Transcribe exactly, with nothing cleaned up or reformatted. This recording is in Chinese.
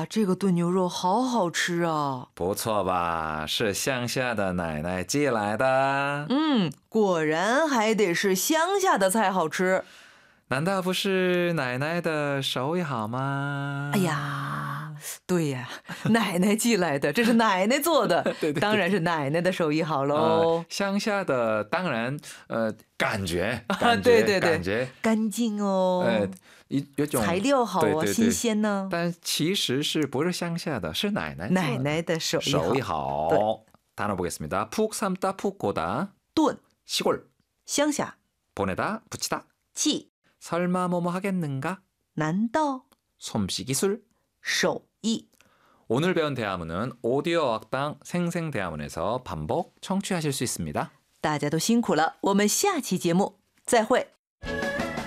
这个炖牛肉好好吃啊！ 不错吧？是乡下的奶奶寄来的。 嗯，果然还得是乡下的菜好吃。 难道不是奶奶的手艺好吗？ 哎呀，对呀，奶奶寄来的，这是奶奶做的， 对对对， 当然是奶奶的手艺好喽。 呃、乡下的当然，呃，感觉，感觉， 对对对， 感觉干净哦， 呃，有种材料好啊， 对对对， 新鲜呢。 但其实是不是乡下的，是奶奶奶奶的手艺好。 手艺好。단어 보겠습니다. 푹 삶다, 푹 고다. 炖 시골. 乡下 보내다, 붙이다. 寄 설마 뭐뭐 하겠는가? 难道 솜씨 기술. 手艺 오늘 배운 대화문은 오디오 어학당 생생대화문에서 반복 청취하실 수 있습니다. 大家都辛苦了，我们下期节目再会。